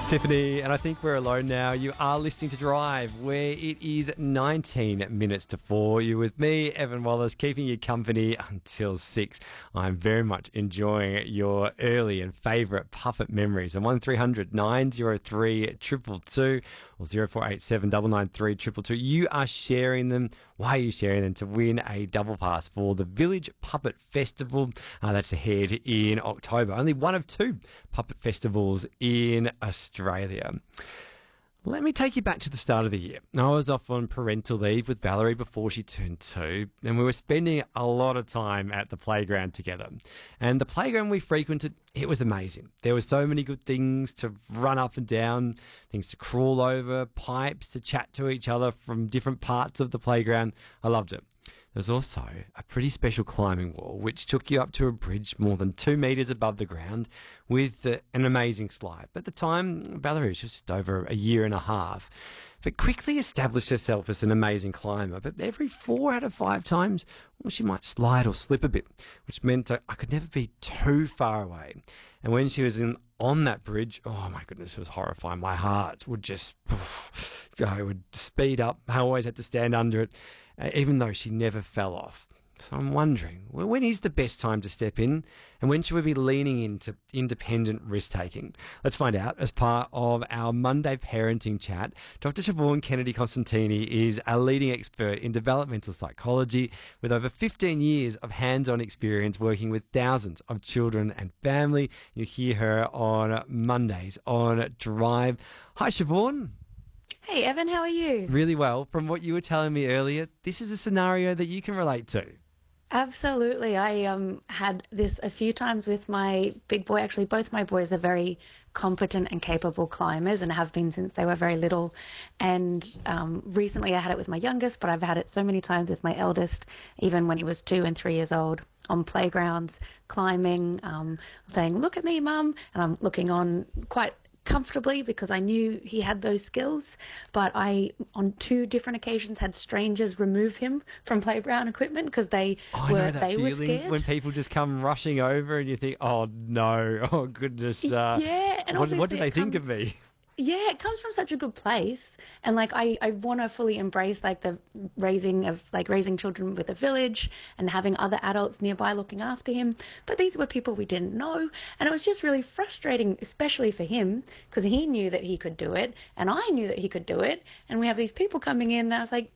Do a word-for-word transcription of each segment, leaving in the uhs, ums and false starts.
Tiffany, and I think we're alone now. You are listening to Drive, where it is nineteen minutes to four. You're with me, Evan Wallace, keeping you company until six. I'm very much enjoying your early and favourite puppet memories. And one three hundred nine oh three two two two or zero four eight seven nine nine three two two two. You are sharing them. Why are you sharing them? To win a double pass for the Village Puppet Festival. Uh, that's ahead in October. Only one of two puppet festivals in Australia. Let me take you back to the start of the year. I was off on parental leave with Valerie before she turned two, and we were spending a lot of time at the playground together. And the playground we frequented, it was amazing. There were so many good things to run up and down, things to crawl over, pipes to chat to each other from different parts of the playground. I loved it. There's also a pretty special climbing wall which took you up to a bridge more than two metres above the ground with uh, an amazing slide. But at the time, Valerie was just over a year and a half, but quickly established herself as an amazing climber. But every four out of five times, well, she might slide or slip a bit, which meant I could never be too far away. And when she was in on that bridge, oh my goodness, it was horrifying. My heart would just, poof, it would speed up. I always had to stand under it, uh, even though she never fell off. So I'm wondering, well, when is the best time to step in, and when should we be leaning into independent risk-taking? Let's find out as part of our Monday parenting chat. Doctor Siobhan Kennedy-Constantini is a leading expert in developmental psychology with over fifteen years of hands-on experience working with thousands of children and family. You hear her on Mondays on Drive. Hi, Siobhan. Hey, Evan, how are you? Really well. From what you were telling me earlier, this is a scenario that you can relate to. Absolutely. I um, had this a few times with my big boy. Actually, both my boys are very competent and capable climbers and have been since they were very little. And um, recently I had it with my youngest, but I've had it so many times with my eldest, even when he was two and three years old, on playgrounds, climbing, um, saying, "Look at me, Mum," and I'm looking on quite comfortably because I knew he had those skills. But I, on two different occasions, had strangers remove him from playground equipment because they I were know that they were feeling scared. when people just come rushing over and you think, "Oh no, oh goodness, uh, yeah, and what, what do obviously they it think comes- of me?" Yeah, it comes from such a good place, and like I, I want to fully embrace like the raising of like raising children with a village and having other adults nearby looking after him. But these were people we didn't know, and it was just really frustrating, especially for him because he knew that he could do it, and I knew that he could do it, and we have these people coming in. That I was like,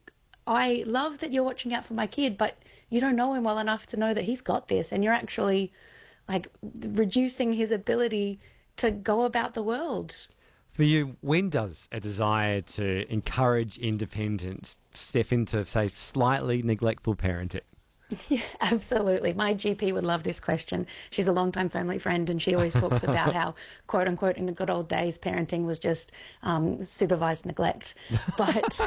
I love that you're watching out for my kid, but you don't know him well enough to know that he's got this, and you're actually like reducing his ability to go about the world. For you, when does a desire to encourage independence step into, say, slightly neglectful parenting? Yeah, absolutely. My G P would love this question. She's a longtime family friend, and she always talks about how, quote unquote, in the good old days, parenting was just um, supervised neglect. But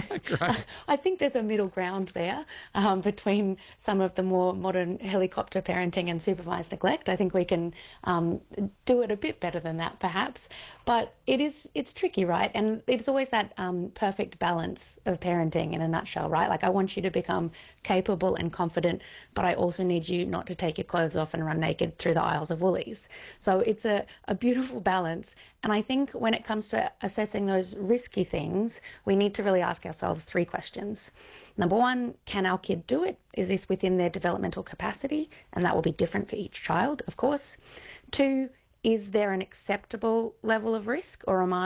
I think there's a middle ground there um, between some of the more modern helicopter parenting and supervised neglect. I think we can um, do it a bit better than that, perhaps. But it is it's tricky, right? And it's always that um, perfect balance of parenting in a nutshell, right? Like I want you to become capable and confident, but I also need you not to take your clothes off and run naked through the aisles of Woolies. So it's a, a beautiful balance. And I think when it comes to assessing those risky things, we need to really ask ourselves three questions. Number one, can our kid do it? Is this within their developmental capacity? And that will be different for each child, of course. Two, is there an acceptable level of risk, or am I